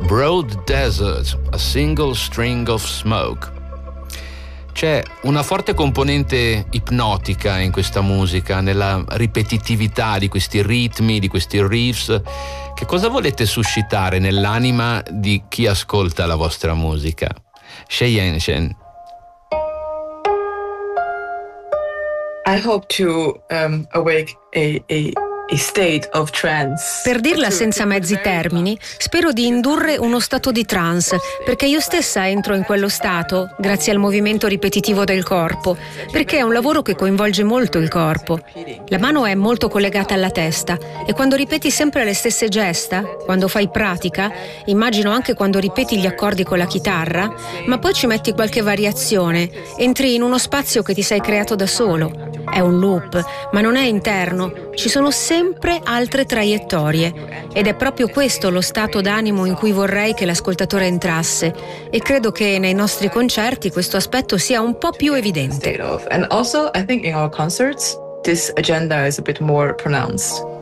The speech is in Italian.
Broad Desert, a Single String of Smoke. C'è una forte componente ipnotica in questa musica, nella ripetitività di questi ritmi, di questi riffs. Che cosa volete suscitare nell'anima di chi ascolta la vostra musica? Cheyenne Shen. I hope to awake a state of trance. Per dirla senza mezzi termini, spero di indurre uno stato di trance, perché io stessa entro in quello stato grazie al movimento ripetitivo del corpo, perché è un lavoro che coinvolge molto il corpo. La mano è molto collegata alla testa e quando ripeti sempre le stesse gesta, quando fai pratica, immagino anche quando ripeti gli accordi con la chitarra, ma poi ci metti qualche variazione, entri in uno spazio che ti sei creato da solo. È un loop, ma non è interno, ci sono sempre altre traiettorie ed è proprio questo lo stato d'animo in cui vorrei che l'ascoltatore entrasse e credo che nei nostri concerti questo aspetto sia un po' più evidente. And also I think in our concerts this agenda is a bit more pronounced.